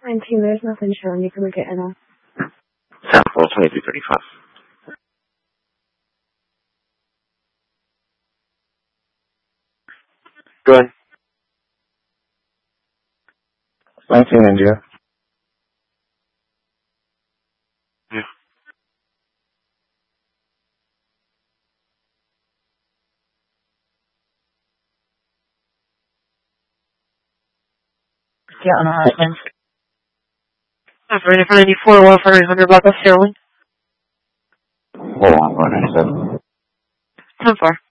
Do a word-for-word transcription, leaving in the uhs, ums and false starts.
nineteen, there's nothing showing. You can look at N O. Sample twenty-three thirty-five. Go ahead. nineteen India. Yeah. Yeah, on our husband. Operator for ninety-four, one for eight hundred block of Sterling. Hold on, what I said. ten four.